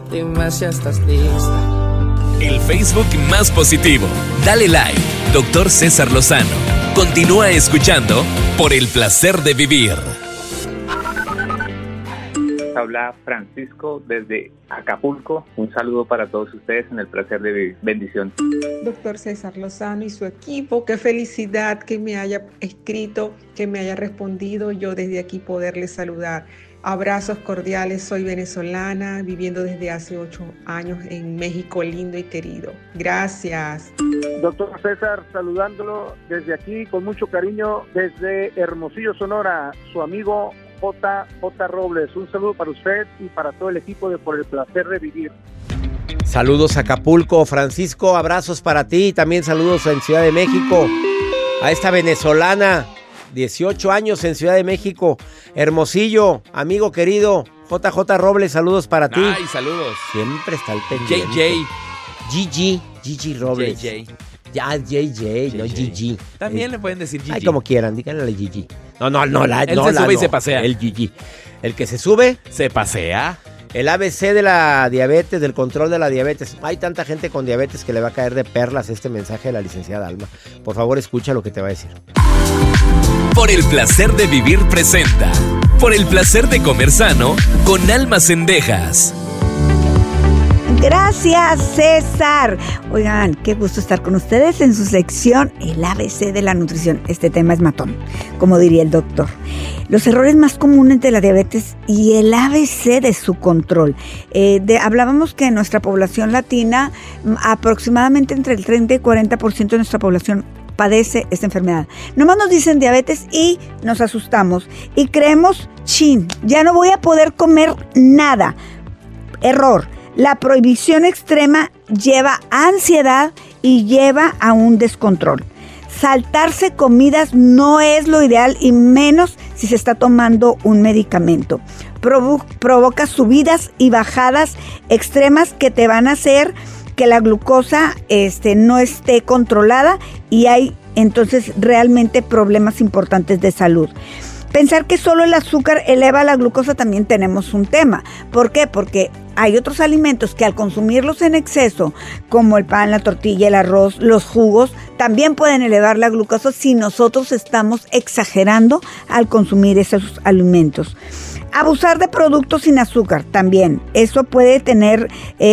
Dime si estás lista. El Facebook más positivo. Dale like, Dr. César Lozano. Continúa escuchando por el placer de vivir. Habla Francisco desde Acapulco. Un saludo para todos ustedes en el placer de vivir. Bendición. Doctor César Lozano y su equipo, qué felicidad que me haya escrito, que me haya respondido. Yo desde aquí poderles saludar. Abrazos cordiales, soy venezolana, viviendo desde hace 8 años en México lindo y querido. Gracias. Doctor César, saludándolo desde aquí con mucho cariño, desde Hermosillo, Sonora, su amigo J. Robles. Un saludo para usted y para todo el equipo de Por el Placer de Vivir. Saludos a Acapulco, Francisco, abrazos para ti. También saludos en Ciudad de México a esta venezolana, 18 años en Ciudad de México. Hermosillo, amigo querido, JJ Robles, saludos para ti. Ay, saludos. Siempre está el pendiente. Gigi Robles. Ya, JJ, no Gigi. También le pueden decir Gigi. Ay, como quieran, díganle Gigi. No, Él se sube y se pasea. El Gigi. El que se sube, se pasea. El ABC de la diabetes, del control de la diabetes. Hay tanta gente con diabetes que le va a caer de perlas este mensaje de la licenciada Alma. Por favor, escucha lo que te va a decir. Por el placer de vivir presenta. Por el placer de comer sano con Alma Cendejas. Gracias, César. Oigan, qué gusto estar con ustedes en su sección El ABC de la nutrición. Este tema es matón, como diría el doctor. Los errores más comunes de la diabetes y el ABC de su control. Hablábamos que en nuestra población latina, aproximadamente entre el 30 y 40% de nuestra población padece esta enfermedad. Nomás nos dicen diabetes y nos asustamos y creemos, ya no voy a poder comer nada. Error. La prohibición extrema lleva a ansiedad y lleva a un descontrol. Saltarse comidas no es lo ideal y menos si se está tomando un medicamento. Provoca subidas y bajadas extremas que te van a hacer que la glucosa no esté controlada y hay entonces realmente problemas importantes de salud. Pensar que solo el azúcar eleva la glucosa también tenemos un tema. ¿Por qué? Porque hay otros alimentos que al consumirlos en exceso, como el pan, la tortilla, el arroz, los jugos, también pueden elevar la glucosa si nosotros estamos exagerando al consumir esos alimentos. Abusar de productos sin azúcar también. Eso puede tener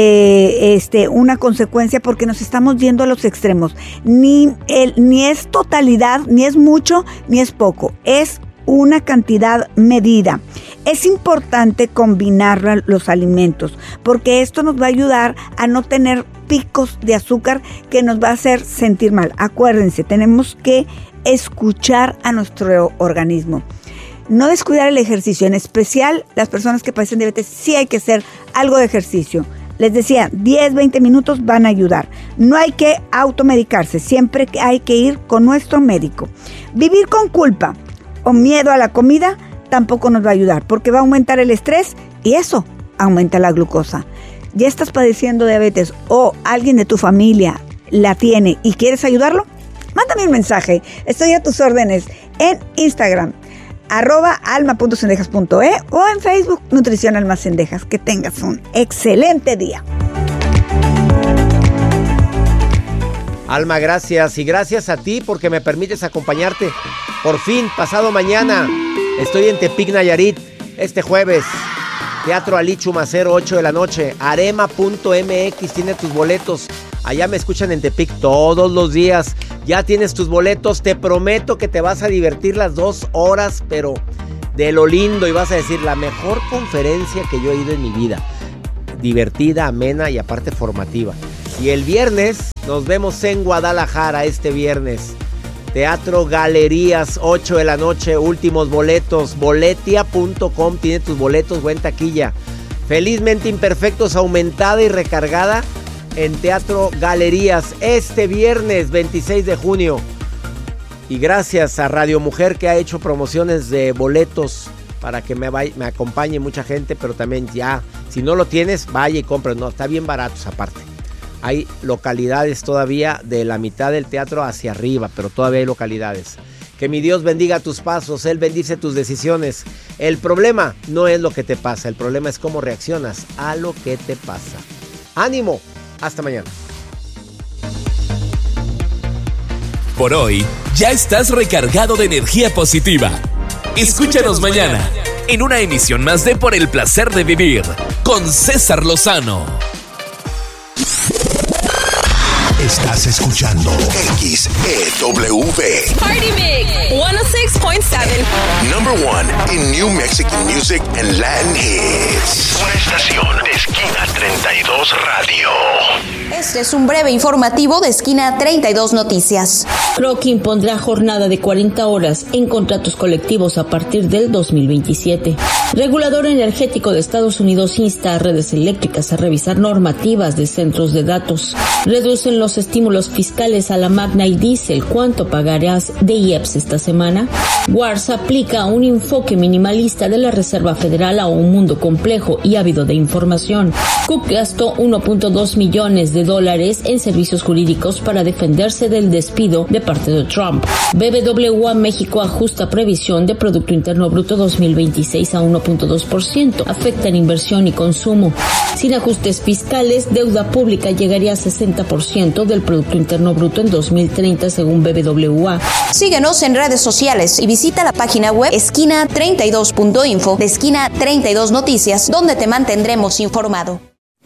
una consecuencia porque nos estamos yendo a los extremos. Ni es totalidad, ni es mucho, ni es poco. Es una cantidad medida. Es importante combinar los alimentos porque esto nos va a ayudar a no tener picos de azúcar que nos va a hacer sentir mal. Acuérdense, tenemos que escuchar a nuestro organismo. No descuidar el ejercicio, en especial las personas que padecen diabetes, sí hay que hacer algo de ejercicio. Les decía, 10-20 minutos van a ayudar. No hay que automedicarse, siempre hay que ir con nuestro médico. Vivir con culpa o miedo a la comida tampoco nos va a ayudar porque va a aumentar el estrés y eso aumenta la glucosa. ¿Ya estás padeciendo diabetes o alguien de tu familia la tiene y quieres ayudarlo? Mándame un mensaje. Estoy a tus órdenes en Instagram, @alma.cendejas.e o en Facebook, Nutrición Alma Cendejas. Que tengas un excelente día. Alma, gracias. Y gracias a ti porque me permites acompañarte. Por fin, pasado mañana, estoy en Tepic, Nayarit. Este jueves, Teatro Ali Chumacero, 8 de la noche. Arema.mx tiene tus boletos. Allá me escuchan en Tepic todos los días. Ya tienes tus boletos. Te prometo que te vas a divertir las 2 horas, pero de lo lindo. Y vas a decir, la mejor conferencia que yo he ido en mi vida. Divertida, amena y aparte formativa. Y el viernes nos vemos en Guadalajara, este viernes. Teatro Galerías, 8 de la noche, últimos boletos. Boletia.com tiene tus boletos, buen taquilla. Felizmente Imperfectos, aumentada y recargada en Teatro Galerías, este viernes 26 de junio. Y gracias a Radio Mujer que ha hecho promociones de boletos para que me acompañe mucha gente, pero también ya, si no lo tienes, vaya y compra. No, está bien baratos aparte. Hay localidades todavía de la mitad del teatro hacia arriba, pero todavía hay localidades. Que mi Dios bendiga tus pasos, Él bendice tus decisiones. El problema no es lo que te pasa, el problema es cómo reaccionas a lo que te pasa. ¡Ánimo! Hasta mañana. Por hoy, ya estás recargado de energía positiva. Escúchanos mañana en una emisión más de Por el Placer de Vivir con César Lozano. Estás escuchando XEW Party Mix 106.7. Number 1 in New Mexican music and Latin hits. Una estación de Esquina 32 Radio. Este es un breve informativo de Esquina 32 Noticias. Croc impondrá jornada de 40 horas en contratos colectivos a partir del 2027. Regulador energético de Estados Unidos insta a redes eléctricas a revisar normativas de centros de datos. Reducen los estímulos fiscales a la Magna y Diesel. ¿Cuánto pagarás de IEPS esta semana? WARS aplica un enfoque minimalista de la Reserva Federal a un mundo complejo y ávido de información. Cook gastó $1.2 millones en servicios jurídicos para defenderse del despido de parte de Trump. BBVA México ajusta previsión de Producto Interno Bruto 2026 a 1.2%. Afectan inversión y consumo. Sin ajustes fiscales, deuda pública llegaría a 60% del Producto Interno Bruto en 2030 según BBVA. Síguenos en redes sociales y visita la página web esquina32.info de Esquina 32 Noticias, donde te mantendremos informado.